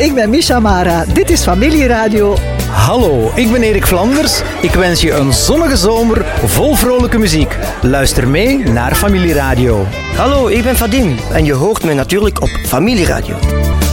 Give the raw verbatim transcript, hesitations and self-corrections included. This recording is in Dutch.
ik ben Misha Mara. Dit is Familieradio. Hallo, ik ben Erik Vlanders. Ik wens je een zonnige zomer vol vrolijke muziek. Luister mee naar Familieradio. Hallo, ik ben Vadim en je hoort mij natuurlijk op Familieradio.